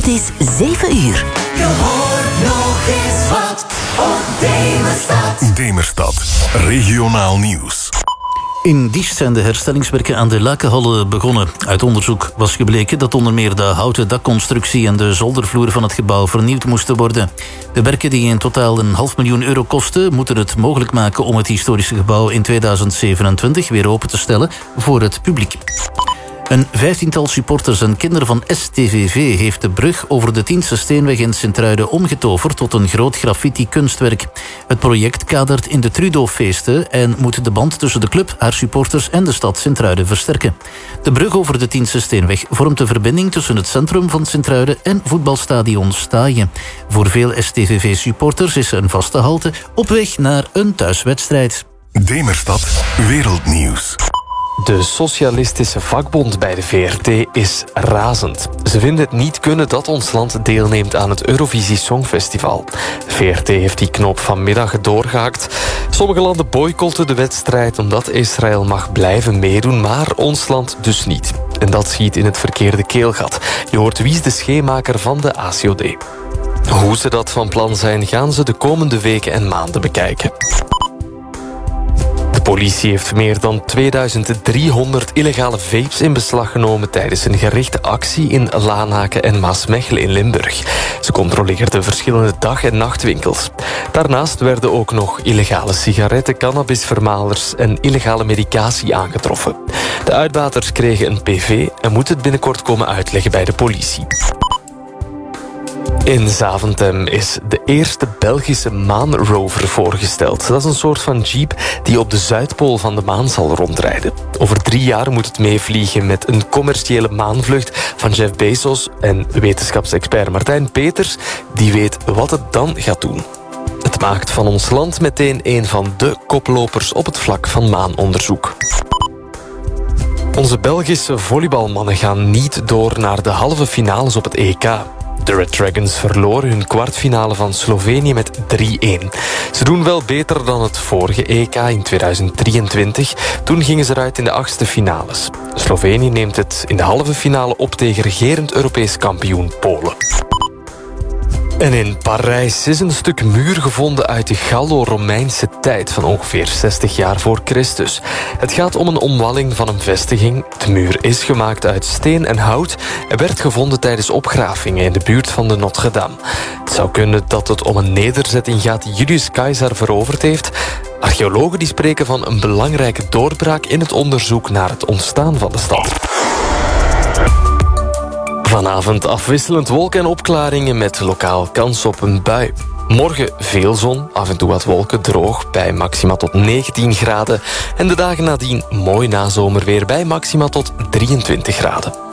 Het is 7 uur. Je hoort nog eens wat op Demerstad. Demerstad, regionaal nieuws. In Diest zijn de herstellingswerken aan de Lakenhallen begonnen. Uit onderzoek was gebleken dat onder meer de houten dakconstructie en de zoldervloer van het gebouw vernieuwd moesten worden. De werken die in totaal €500.000 kosten, moeten het mogelijk maken om het historische gebouw in 2027 weer open te stellen voor het publiek. Een 15-tal supporters en kinderen van STVV heeft de brug over de Tiense Steenweg in Sint-Truiden omgetoverd tot een groot graffiti-kunstwerk. Het project kadert in de Trudeau-feesten en moet de band tussen de club, haar supporters en de stad Sint-Truiden versterken. De brug over de Tiense Steenweg vormt de verbinding tussen het centrum van Sint-Truiden en voetbalstadion Staaien. Voor veel STVV-supporters is een vaste halte op weg naar een thuiswedstrijd. Demerstad, wereldnieuws. De Socialistische Vakbond bij de VRT is razend. Ze vinden het niet kunnen dat ons land deelneemt aan het Eurovisie Songfestival. De VRT heeft die knoop vanmiddag doorgehakt. Sommige landen boycotten de wedstrijd omdat Israël mag blijven meedoen, maar ons land dus niet. En dat schiet in het verkeerde keelgat. Je hoort Wies de Scheemaker van de ACOD. Hoe ze dat van plan zijn, gaan ze de komende weken en maanden bekijken. De politie heeft meer dan 2300 illegale vapes in beslag genomen tijdens een gerichte actie in Laanaken en Maasmechelen in Limburg. Ze controleerden verschillende dag- en nachtwinkels. Daarnaast werden ook nog illegale sigaretten, cannabisvermalers en illegale medicatie aangetroffen. De uitbaters kregen een PV en moeten het binnenkort komen uitleggen bij de politie. In Zaventem is de eerste Belgische maanrover voorgesteld. Dat is een soort van jeep die op de Zuidpool van de maan zal rondrijden. Over 3 jaar moet het meevliegen met een commerciële maanvlucht van Jeff Bezos en wetenschapsexpert Martijn Peters. Die weet wat het dan gaat doen. Het maakt van ons land meteen een van de koplopers op het vlak van maanonderzoek. Onze Belgische volleybalmannen gaan niet door naar de halve finales op het EK. De Red Dragons verloren hun kwartfinale van Slovenië met 3-1. Ze doen wel beter dan het vorige EK in 2023. Toen gingen ze eruit in de 8e finales. Slovenië neemt het in de halve finale op tegen regerend Europees kampioen Polen. En in Parijs is een stuk muur gevonden uit de Gallo-Romeinse tijd van ongeveer 60 jaar voor Christus. Het gaat om een omwalling van een vestiging. De muur is gemaakt uit steen en hout en werd gevonden tijdens opgravingen in de buurt van de Notre-Dame. Het zou kunnen dat het om een nederzetting gaat die Julius Caesar veroverd heeft. Archeologen die spreken van een belangrijke doorbraak in het onderzoek naar het ontstaan van de stad. Vanavond afwisselend wolken en opklaringen met lokaal kans op een bui. Morgen veel zon, af en toe wat wolken, droog bij maxima tot 19 graden. En de dagen nadien mooi nazomerweer bij maxima tot 23 graden.